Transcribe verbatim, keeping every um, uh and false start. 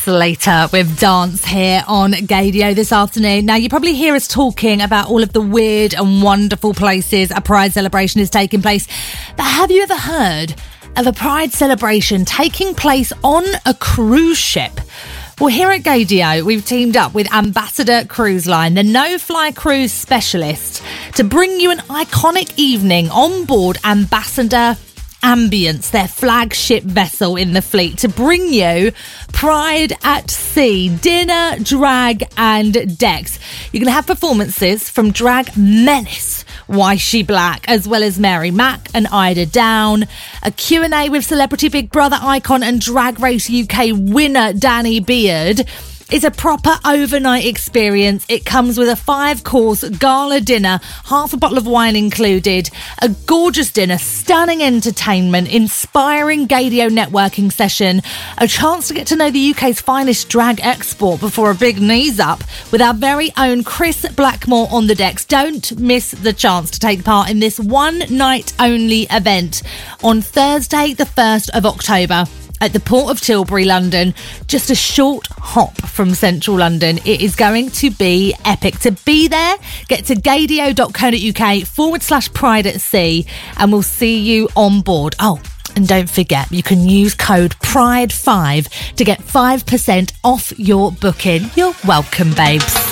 Slater with Dance here on Gaydio this afternoon. Now, you probably hear us talking about all of the weird and wonderful places a Pride celebration is taking place. But have you ever heard of a Pride celebration taking place on a cruise ship? Well, here at Gaydio, we've teamed up with Ambassador Cruise Line, the no-fly cruise specialist, to bring you an iconic evening on board Ambassador Ambience, their flagship vessel in the fleet, to bring you Pride at Sea, dinner, drag and decks. You're going to have performances from drag menace Why She Black, as well as Mary Mack and Ida Down, a Q and A with Celebrity Big Brother icon and Drag Race U K winner Danny Beard. It's a proper overnight experience. It comes with a five-course gala dinner, half a bottle of wine included, a gorgeous dinner, stunning entertainment, inspiring Gaydio networking session, a chance to get to know the U K's finest drag export before a big knees up with our very own Chris Blackmore on the decks. Don't miss the chance to take part in this one-night-only event on Thursday, the first of October. At the Port of Tilbury, London, just a short hop from central London. It is going to be epic. To be there, get to gaydio.co.uk forward slash Pride at Sea and we'll see you on board. Oh, and don't forget, you can use code Pride five to get five percent off your booking. You're welcome, babes.